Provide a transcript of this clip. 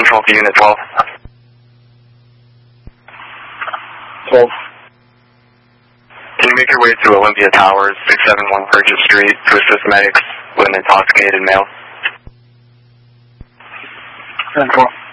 Central to Unit 12. 12. Can you make your way to Olympia Towers, 671 Purchase Street, to assist medics with an intoxicated male? 10-4.